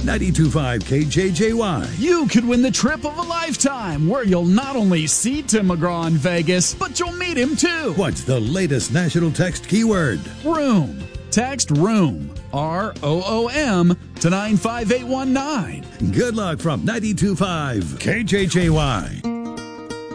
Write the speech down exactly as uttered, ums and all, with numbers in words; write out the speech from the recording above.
ninety-two point five K J J Y. You could win the trip of a lifetime, where you'll not only see Tim McGraw in Vegas, but you'll meet him too. What's the latest national text keyword? Room. Text ROOM, R O O M, to nine five eight one nine. Good luck from ninety-two point five K J J Y.